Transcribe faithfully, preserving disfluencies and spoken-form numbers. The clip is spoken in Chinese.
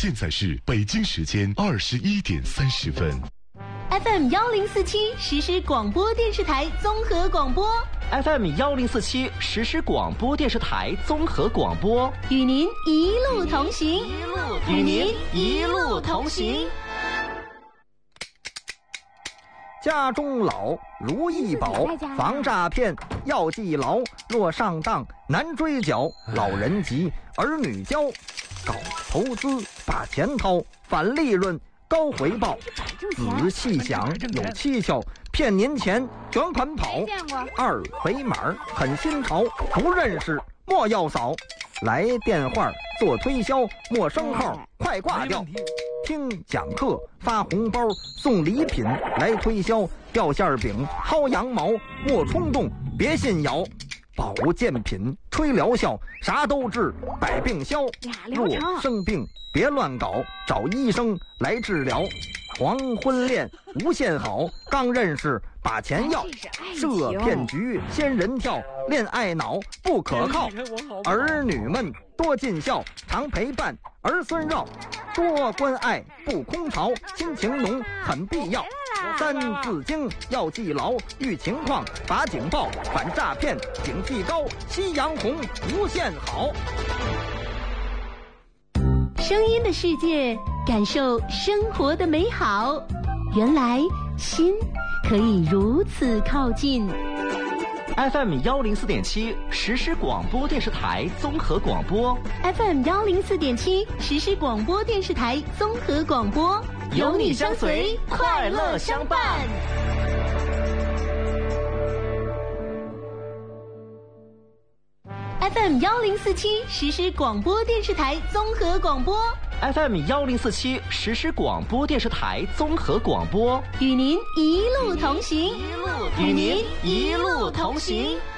现在是北京时间二十一点三十分。 F M 幺零四七实时广播电视台综合广播 ，F M 幺零四七实时广播电视台综合广播， 与您一路同行， 与您一路同行。 家中老如意宝，防诈骗要记牢。若上当难追缴，老人急儿女教。搞投资把钱掏，返利润高回报。仔细想有蹊跷，骗您钱卷款跑。二维码很新潮，不认识莫要扫。来电话做推销，陌生号快挂掉。听讲课发红包送礼品来推销，掉馅饼薅羊毛莫冲动别信谣。保健品吹疗效啥都治百病消，若生病别乱搞，找医生来治疗。黄昏恋无限好，刚认识把钱要，设骗局仙人跳，恋爱脑不可靠。儿女们多尽孝，常陪伴儿孙绕，多关爱不空巢，亲情浓很必要。三字经要记牢，遇情况把警报，反诈骗警惕高，夕阳红无限好。 声音的世界，感受生活的美好。原来心可以如此靠近。 F M 幺零四点七实时广播电视台综合广播 ，F M 幺零四点七实时广播电视台综合广播， 有你相随，快乐相伴。 F M 幺零四七实时广播电视台综合广播 ，F M 幺零四七实时广播电视台综合广播， 与您一路同行， 与您一路同行。